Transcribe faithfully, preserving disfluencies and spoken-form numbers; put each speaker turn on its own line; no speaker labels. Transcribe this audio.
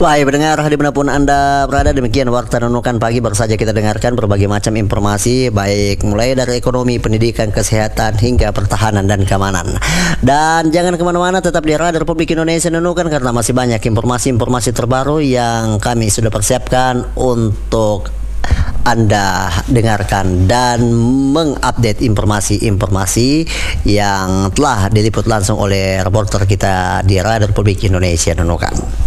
Wahai pendengar dimanapun Anda berada, demikian Warta Nunukan Pagi baru saja kita dengarkan berbagai macam informasi, baik mulai dari ekonomi, pendidikan, kesehatan, hingga pertahanan dan keamanan. Dan jangan kemana-mana, tetap di Radio Republik Indonesia Nunukan karena masih banyak informasi-informasi terbaru yang kami sudah persiapkan untuk Anda dengarkan dan mengupdate informasi-informasi yang telah diliput langsung oleh reporter kita di Radio Republik Indonesia Nunukan.